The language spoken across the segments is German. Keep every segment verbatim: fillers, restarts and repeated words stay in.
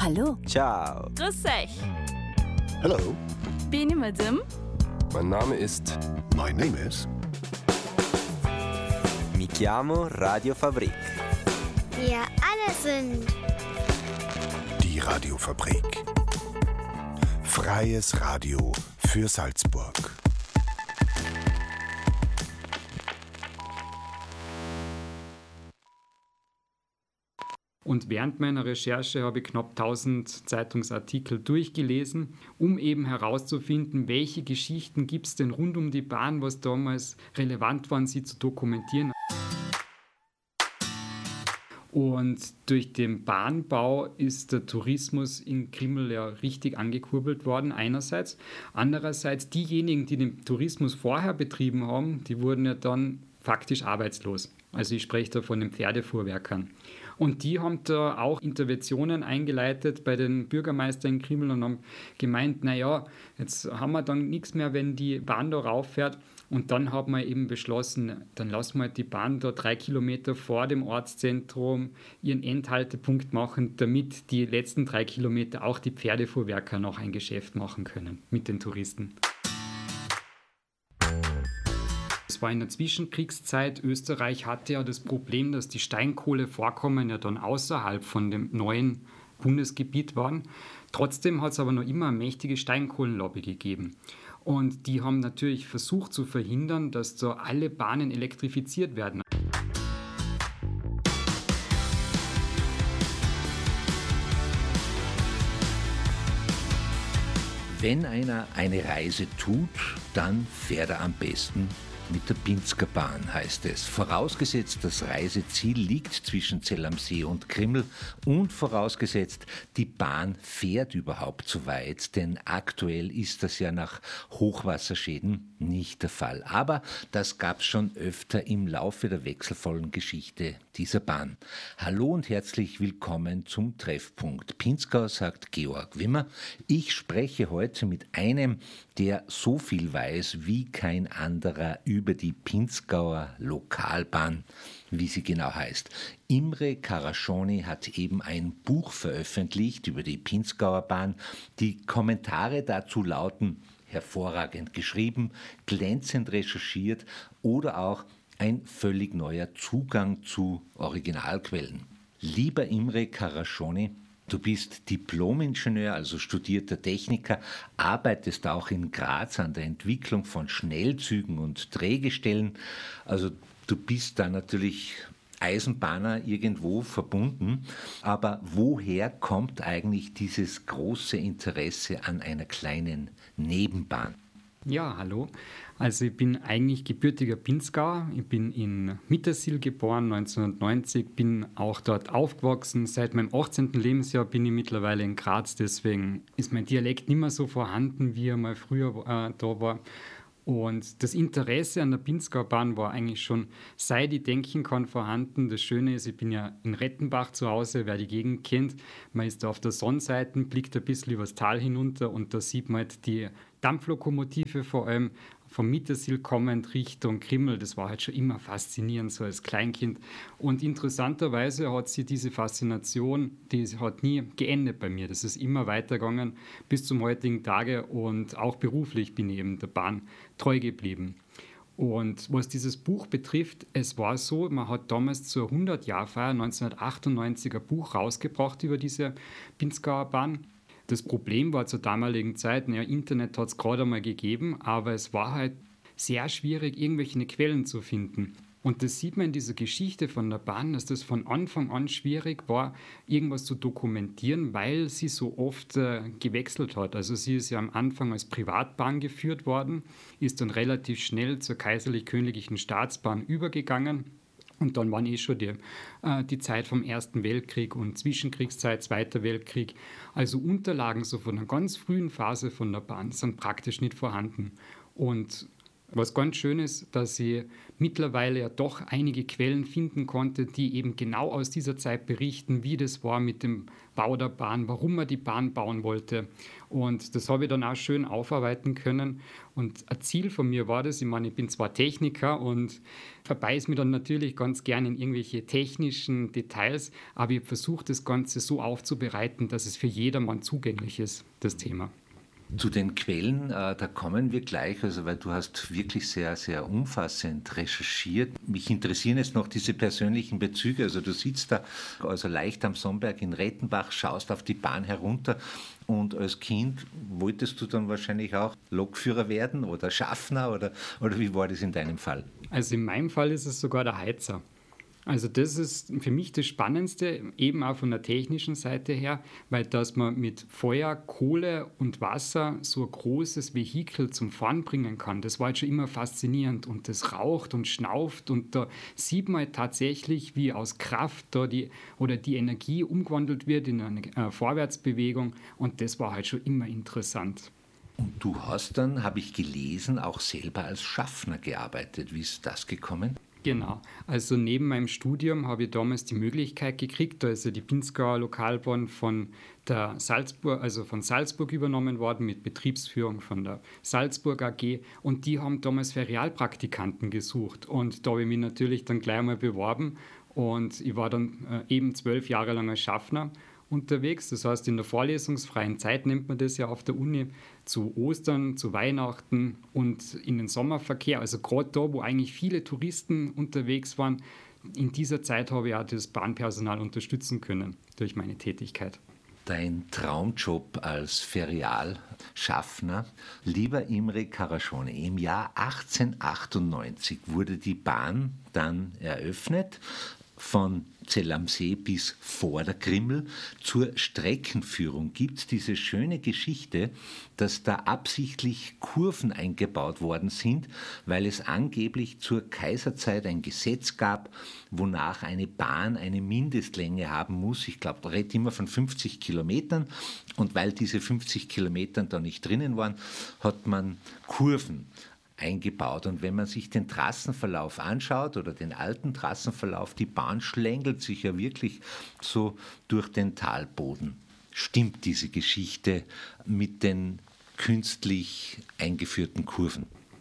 Hallo. Ciao. Grüß euch. Hello. Bin ich Madame? Mein Name ist... My name is... Mi chiamo Radio Fabrik. Wir alle sind... Die Radiofabrik. Freies Radio für Salzburg. Und während meiner Recherche habe ich knapp tausend Zeitungsartikel durchgelesen, um eben herauszufinden, welche Geschichten gibt es denn rund um die Bahn, was damals relevant war, sie zu dokumentieren. Und durch den Bahnbau ist der Tourismus in Krimml ja richtig angekurbelt worden, einerseits. Andererseits diejenigen, die den Tourismus vorher betrieben haben, die wurden ja dann faktisch arbeitslos. Also ich spreche da von den Pferdefuhrwerkern. Und die haben da auch Interventionen eingeleitet bei den Bürgermeistern in Krimml und haben gemeint, naja, jetzt haben wir dann nichts mehr, wenn die Bahn da rauffährt. Und dann hat man eben beschlossen, dann lassen wir halt die Bahn da drei Kilometer vor dem Ortszentrum ihren Endhaltepunkt machen, damit die letzten drei Kilometer auch die Pferdefuhrwerker noch ein Geschäft machen können mit den Touristen. Es war in der Zwischenkriegszeit. Österreich hatte ja das Problem, dass die Steinkohlevorkommen ja dann außerhalb von dem neuen Bundesgebiet waren. Trotzdem hat es aber noch immer eine mächtige Steinkohlenlobby gegeben. Und die haben natürlich versucht zu verhindern, dass da alle Bahnen elektrifiziert werden. Wenn einer eine Reise tut, dann fährt er am besten mit der Pinsker Bahn, heißt es. Vorausgesetzt, das Reiseziel liegt zwischen Zell am See und Krimml und vorausgesetzt, die Bahn fährt überhaupt so weit, denn aktuell ist das ja nach Hochwasserschäden nicht der Fall. Aber das gab es schon öfter im Laufe der wechselvollen Geschichte dieser Bahn. Hallo und herzlich willkommen zum Treffpunkt Pinzgau, sagt Georg Wimmer. Ich spreche heute mit einem, der so viel weiß wie kein anderer über die Pinzgauer Lokalbahn, wie sie genau heißt. Imre Carascioni hat eben ein Buch veröffentlicht über die Pinzgauer Bahn. Die Kommentare dazu lauten: hervorragend geschrieben, glänzend recherchiert oder auch ein völlig neuer Zugang zu Originalquellen. Lieber Imre Carascioni, du bist Diplom-Ingenieur, also studierter Techniker, arbeitest auch in Graz an der Entwicklung von Schnellzügen und Drehgestellen. Also du bist da natürlich Eisenbahner irgendwo verbunden. Aber woher kommt eigentlich dieses große Interesse an einer kleinen Nebenbahn? Ja, hallo. Also ich bin eigentlich gebürtiger Pinzgauer. Ich bin in Mittersill geboren, neunzehnhundertneunzig, bin auch dort aufgewachsen. Seit meinem achtzehnten Lebensjahr bin ich mittlerweile in Graz, deswegen ist mein Dialekt nicht mehr so vorhanden, wie er mal früher äh, da war. Und das Interesse an der Pinzgauer Bahn war eigentlich schon, seit ich denken kann, vorhanden. Das Schöne ist, ich bin ja in Rettenbach zu Hause, wer die Gegend kennt. Man ist da auf der Sonnseite, blickt ein bisschen übers Tal hinunter und da sieht man halt die Dampflokomotive vor allem vom Mittersill kommend Richtung Krimml. Das war halt schon immer faszinierend, so als Kleinkind. Und interessanterweise hat sich diese Faszination, die hat nie geendet bei mir. Das ist immer weitergegangen bis zum heutigen Tage und auch beruflich bin ich eben der Bahn treu geblieben. Und was dieses Buch betrifft, es war so, man hat damals zur hundert-Jahr-Feier neunzehnhundertachtundneunzig ein Buch rausgebracht über diese Pinzgauer Bahn. Das Problem war zur damaligen Zeit, ja, Internet hat es gerade einmal gegeben, aber es war halt sehr schwierig, irgendwelche Quellen zu finden. Und das sieht man in dieser Geschichte von der Bahn, dass das von Anfang an schwierig war, irgendwas zu dokumentieren, weil sie so oft äh, gewechselt hat. Also sie ist ja am Anfang als Privatbahn geführt worden, ist dann relativ schnell zur kaiserlich-königlichen Staatsbahn übergegangen. Und dann war eh schon die, äh, die Zeit vom Ersten Weltkrieg und Zwischenkriegszeit, Zweiter Weltkrieg. Also Unterlagen so von einer ganz frühen Phase von der Bahn sind praktisch nicht vorhanden. Und Was ganz schön ist, dass ich mittlerweile ja doch einige Quellen finden konnte, die eben genau aus dieser Zeit berichten, wie das war mit dem Bau der Bahn, warum man die Bahn bauen wollte. Und das habe ich dann auch schön aufarbeiten können. Und ein Ziel von mir war das, ich meine, ich bin zwar Techniker und verbeiße mich dann natürlich ganz gerne in irgendwelche technischen Details, aber ich versuche das Ganze so aufzubereiten, dass es für jedermann zugänglich ist, das Thema. Zu den Quellen, äh, da kommen wir gleich, also weil du hast wirklich sehr, sehr umfassend recherchiert. Mich interessieren jetzt noch diese persönlichen Bezüge. Also du sitzt da also leicht am Sonnberg in Rettenbach, schaust auf die Bahn herunter und als Kind wolltest du dann wahrscheinlich auch Lokführer werden oder Schaffner oder, oder wie war das in deinem Fall? Also in meinem Fall ist es sogar der Heizer. Also das ist für mich das Spannendste, eben auch von der technischen Seite her, weil dass man mit Feuer, Kohle und Wasser so ein großes Vehikel zum Fahren bringen kann, das war halt schon immer faszinierend und das raucht und schnauft und da sieht man halt tatsächlich, wie aus Kraft da die, oder die Energie umgewandelt wird in eine äh, Vorwärtsbewegung und das war halt schon immer interessant. Und du hast dann, habe ich gelesen, auch selber als Schaffner gearbeitet. Wie ist das gekommen? Genau. Also neben meinem Studium habe ich damals die Möglichkeit gekriegt, da ist ja die Pinzgauer Lokalbahn von der Salzburg, also von Salzburg übernommen worden mit Betriebsführung von der Salzburg A G und die haben damals Ferialpraktikanten gesucht und da habe ich mich natürlich dann gleich mal beworben und ich war dann äh, eben zwölf Jahre lang als Schaffner unterwegs. Das heißt, in der vorlesungsfreien Zeit nennt man das ja auf der Uni, zu Ostern, zu Weihnachten und in den Sommerverkehr. Also gerade da, wo eigentlich viele Touristen unterwegs waren, in dieser Zeit habe ich auch das Bahnpersonal unterstützen können durch meine Tätigkeit. Dein Traumjob als Ferialschaffner. Lieber Imre Karaschone, im Jahr achtzehnhundertachtundneunzig wurde die Bahn dann eröffnet. Von Zell am See bis vor der Krimml. Zur Streckenführung gibt es diese schöne Geschichte, dass da absichtlich Kurven eingebaut worden sind, weil es angeblich zur Kaiserzeit ein Gesetz gab, wonach eine Bahn eine Mindestlänge haben muss. Ich glaube, da redet immer von fünfzig Kilometern. Und weil diese fünfzig Kilometer da nicht drinnen waren, hat man Kurven eingebaut. Und wenn man sich den Trassenverlauf anschaut oder den alten Trassenverlauf, die Bahn schlängelt sich ja wirklich so durch den Talboden. Stimmt diese Geschichte mit den künstlich eingeführten Kurven?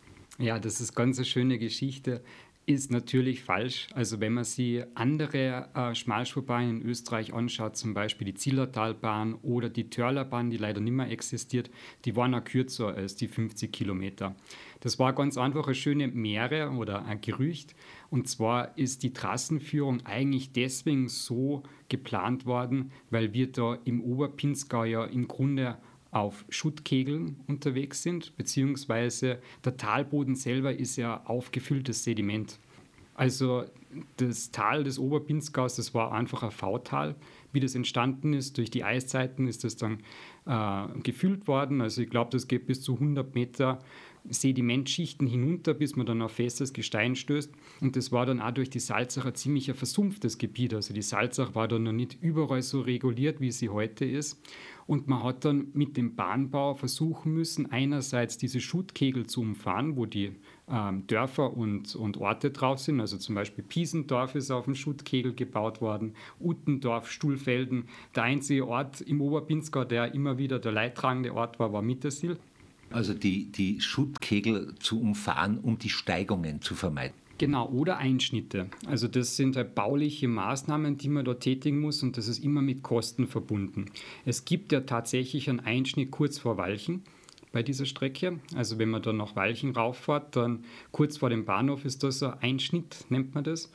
Ja, das ist ganz eine schöne Geschichte. Ist natürlich falsch. Also wenn man sich andere äh, Schmalspurbahnen in Österreich anschaut, zum Beispiel die Zillertalbahn oder die Törlerbahn, die leider nicht mehr existiert, die waren auch kürzer als die fünfzig Kilometer. Das war ganz einfach eine schöne Mähre oder ein Gerücht. Und zwar ist die Trassenführung eigentlich deswegen so geplant worden, weil wir da im Oberpinzgau ja im Grunde auf Schuttkegeln unterwegs sind, beziehungsweise der Talboden selber ist ja aufgefülltes Sediment. Also das Tal des Oberpinzgaus, das war einfach ein V-Tal. Wie das entstanden ist, durch die Eiszeiten ist das dann äh, gefüllt worden. Also ich glaube, das geht bis zu hundert Meter Sedimentschichten hinunter, bis man dann auf festes Gestein stößt. Und das war dann auch durch die Salzach ziemlich ein versumpftes Gebiet. Also die Salzach war dann noch nicht überall so reguliert, wie sie heute ist. Und man hat dann mit dem Bahnbau versuchen müssen, einerseits diese Schuttkegel zu umfahren, wo die ähm, Dörfer und, und Orte drauf sind. Also zum Beispiel Piesendorf ist auf dem Schuttkegel gebaut worden, Uttendorf, Stuhlfelden. Der einzige Ort im Oberpinzgau, der immer wieder der leidtragende Ort war, war Mittersill. Also die, die Schuttkegel zu umfahren, um die Steigungen zu vermeiden. Genau, oder Einschnitte. Also das sind halt bauliche Maßnahmen, die man dort tätigen muss und das ist immer mit Kosten verbunden. Es gibt ja tatsächlich einen Einschnitt kurz vor Walchen bei dieser Strecke. Also wenn man dann nach Walchen rauffährt, dann kurz vor dem Bahnhof ist das ein Einschnitt, nennt man das.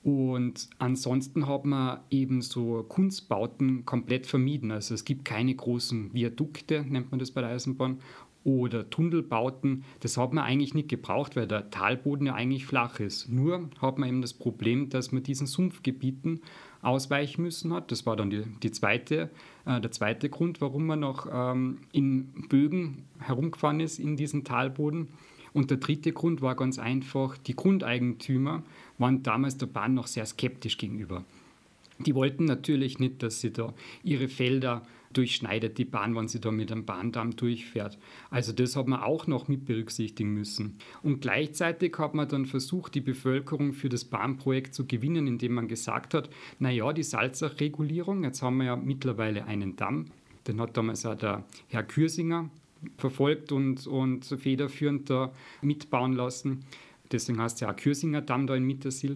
Und ansonsten hat man eben so Kunstbauten komplett vermieden. Also es gibt keine großen Viadukte, nennt man das bei der Eisenbahn, oder Tunnelbauten. Das hat man eigentlich nicht gebraucht, weil der Talboden ja eigentlich flach ist. Nur hat man eben das Problem, dass man diesen Sumpfgebieten ausweichen müssen hat. Das war dann die, die zweite, äh, der zweite Grund, warum man noch ähm, in Bögen herumgefahren ist in diesen Talboden. Und der dritte Grund war ganz einfach, die Grundeigentümer waren damals der Bahn noch sehr skeptisch gegenüber. Die wollten natürlich nicht, dass sie da ihre Felder durchschneidet, die Bahn, wenn sie da mit einem Bahndamm durchfährt. Also das hat man auch noch mit berücksichtigen müssen. Und gleichzeitig hat man dann versucht, die Bevölkerung für das Bahnprojekt zu gewinnen, indem man gesagt hat, naja, die Salzachregulierung, jetzt haben wir ja mittlerweile einen Damm, den hat damals auch der Herr Kürsinger verfolgt und, und federführend da mitbauen lassen. Deswegen heißt es ja auch Kürsinger Damm da in Mittersill.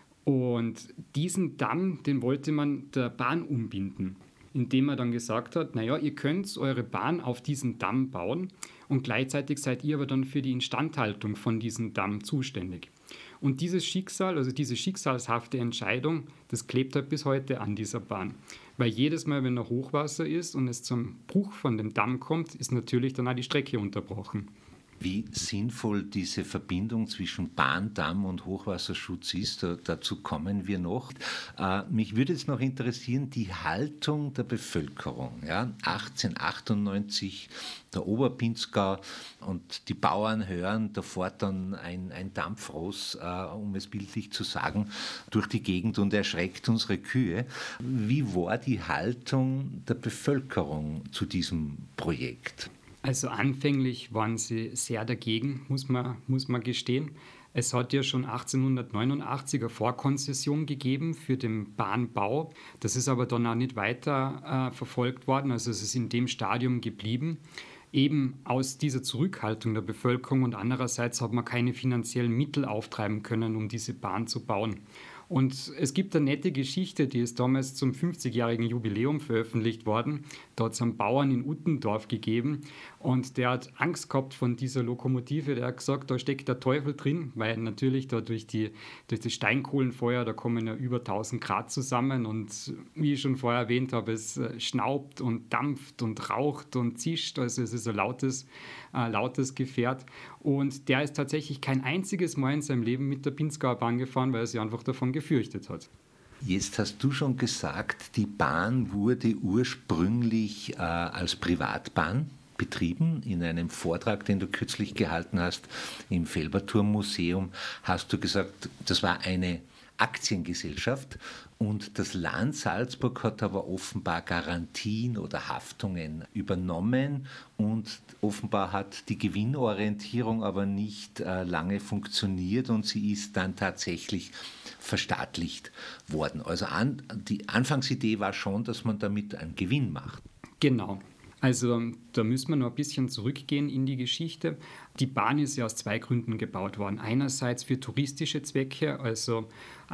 Und diesen Damm, den wollte man der Bahn umbinden, indem er dann gesagt hat, naja, ihr könnt eure Bahn auf diesen Damm bauen und gleichzeitig seid ihr aber dann für die Instandhaltung von diesem Damm zuständig. Und dieses Schicksal, also diese schicksalshafte Entscheidung, das klebt halt bis heute an dieser Bahn. Weil jedes Mal, wenn noch Hochwasser ist und es zum Bruch von dem Damm kommt, ist natürlich dann auch die Strecke unterbrochen. Wie sinnvoll diese Verbindung zwischen Bahndamm und Hochwasserschutz ist, da, dazu kommen wir noch. Äh, mich würde jetzt noch interessieren, die Haltung der Bevölkerung. Ja? achtzehnhundertachtundneunzig, der Oberpinzgau, und die Bauern hören, da fährt dann ein, ein Dampfross, äh, um es bildlich zu sagen, durch die Gegend und erschreckt unsere Kühe. Wie war die Haltung der Bevölkerung zu diesem Projekt? Also anfänglich waren sie sehr dagegen, muss man, muss man gestehen. Es hat ja schon achtzehnhundertneunundachtzig eine Vorkonzession gegeben für den Bahnbau. Das ist aber dann auch nicht weiter äh, verfolgt worden, also es ist in dem Stadium geblieben. Eben aus dieser Zurückhaltung der Bevölkerung, und andererseits hat man keine finanziellen Mittel auftreiben können, um diese Bahn zu bauen. Und es gibt eine nette Geschichte, die ist damals zum fünfzigjährigen Jubiläum veröffentlicht worden. Da hat es einen Bauern in Uttendorf gegeben und der hat Angst gehabt von dieser Lokomotive. Der hat gesagt, da steckt der Teufel drin, weil natürlich da durch, die, durch das Steinkohlenfeuer, da kommen ja über tausend Grad zusammen und wie ich schon vorher erwähnt habe, es schnaubt und dampft und raucht und zischt, also es ist ein lautes, äh, lautes Gefährt. Und der ist tatsächlich kein einziges Mal in seinem Leben mit der Pinzgauer Bahn gefahren, weil er sich einfach davon gefürchtet hat. Jetzt hast du schon gesagt, die Bahn wurde ursprünglich äh, als Privatbahn betrieben. In einem Vortrag, den du kürzlich gehalten hast im Felberturm-Museum, hast du gesagt, das war eine Aktiengesellschaft und das Land Salzburg hat aber offenbar Garantien oder Haftungen übernommen und offenbar hat die Gewinnorientierung aber nicht äh, lange funktioniert und sie ist dann tatsächlich verstaatlicht worden. Also an, die Anfangsidee war schon, dass man damit einen Gewinn macht. Genau. Also da müssen wir noch ein bisschen zurückgehen in die Geschichte. Die Bahn ist ja aus zwei Gründen gebaut worden. Einerseits für touristische Zwecke, also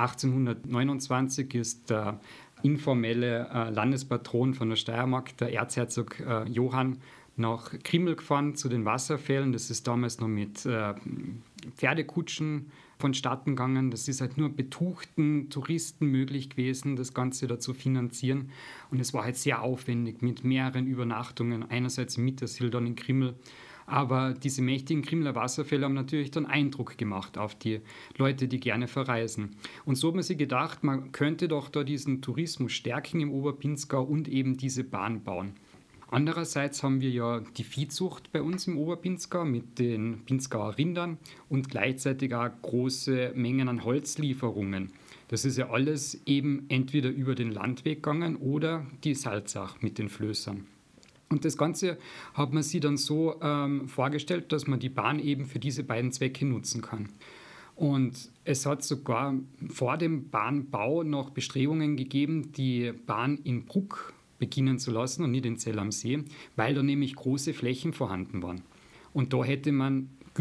achtzehnhundertneunundzwanzig ist der informelle äh, Landespatron von der Steiermark, der Erzherzog äh, Johann, nach Krimml gefahren zu den Wasserfällen. Das ist damals noch mit äh, Pferdekutschen vonstatten gegangen. Das ist halt nur betuchten Touristen möglich gewesen, das Ganze da zu finanzieren. Und es war halt sehr aufwendig mit mehreren Übernachtungen, einerseits in Mittersill, dann in Krimml. Aber diese mächtigen Krimmler Wasserfälle haben natürlich dann Eindruck gemacht auf die Leute, die gerne verreisen. Und so hat man sich gedacht, man könnte doch da diesen Tourismus stärken im Oberpinzgau und eben diese Bahn bauen. Andererseits haben wir ja die Viehzucht bei uns im Oberpinzgau mit den Pinzgauer Rindern und gleichzeitig auch große Mengen an Holzlieferungen. Das ist ja alles eben entweder über den Landweg gegangen oder die Salzach mit den Flößern. Und das Ganze hat man sich dann so ähm, vorgestellt, dass man die Bahn eben für diese beiden Zwecke nutzen kann. Und es hat sogar vor dem Bahnbau noch Bestrebungen gegeben, die Bahn in Bruck beginnen zu lassen und nicht in Zell am See, weil da nämlich große Flächen vorhanden waren. Und da hätte man